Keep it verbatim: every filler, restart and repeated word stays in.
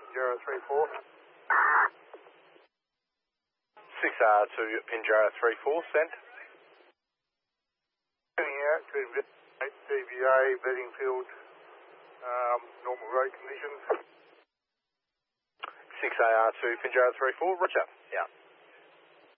Pinjarra three four. six R to Pinjarra three four, sent. Heading out to investigate D V A, Beddingfield, um, normal road conditions. six A R to Pinjarra three four, roger. Yeah.